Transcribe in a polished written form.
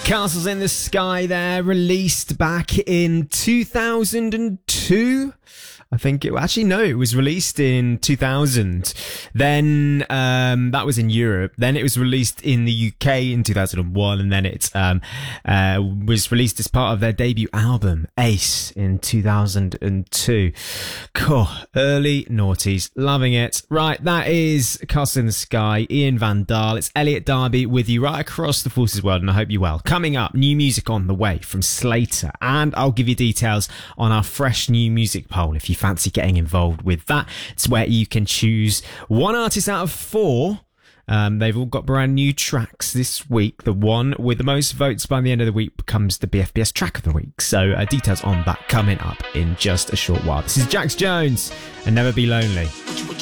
Castles in the Sky there, released back in 2002. I think it was released in 2000. Then that was in Europe. Then it was released in the UK in 2001, and then it was released as part of their debut album Ace in 2002. Cool, early noughties, loving it. Right, that is Castles in the Sky, Ian Van Dahl. It's Elliot Darby with you right across the Forces world, and I hope you're well. Coming up, new music on the way from Slater, and I'll give you details on our fresh new music poll if you fancy getting involved with that. It's where you can choose one artist out of 4. They've all got brand new tracks this week. The one with the most votes by the end of the week becomes the BFBS track of the week. So details on that coming up in just a short while. This is Jax Jones and Never Be Lonely.